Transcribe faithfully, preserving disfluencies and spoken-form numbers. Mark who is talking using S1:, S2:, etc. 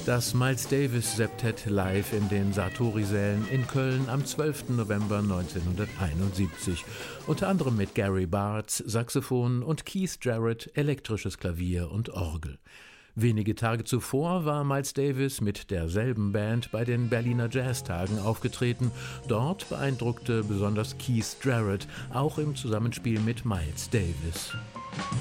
S1: Das Miles Davis Septett live in den Sartori-Sälen in Köln am zwölften November neunzehnhunderteinundsiebzig. Unter anderem mit Gary Bartz, Saxophon und Keith Jarrett, elektrisches Klavier und Orgel. Wenige Tage zuvor war Miles Davis mit derselben Band bei den Berliner Jazztagen aufgetreten. Dort beeindruckte besonders Keith Jarrett, auch im Zusammenspiel mit Miles Davis.